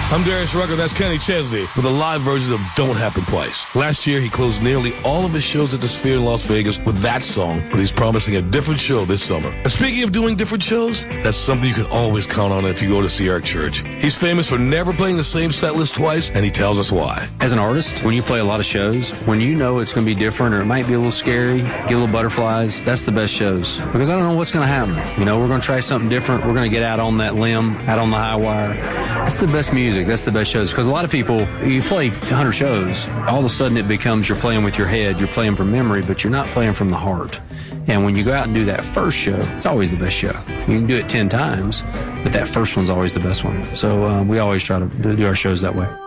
I'm Darius Rucker, that's Kenny Chesney, with a live version of Don't Happen Twice. Last year, he closed nearly all of his shows at the Sphere in Las Vegas with that song, but he's promising a different show this summer. And speaking of doing different shows, that's something you can always count on if you go to see our church. He's famous for never playing the same set list twice, and he tells us why. As an artist, when you play a lot of shows, when you know it's going to be different or it might be a little scary, get a little butterflies, that's the best shows. Because I don't know what's going to happen. You know, we're going to try something different. We're going to get out on that limb, out on the high wire. That's the best music. That's the best shows. Because a lot of people, you play 100 shows, all of a sudden it becomes you're playing with your head, you're playing from memory, but you're not playing from the heart. And when you go out and do that first show, it's always the best show. You can do it 10 times, but that first one's always the best one. So we always try to do our shows that way.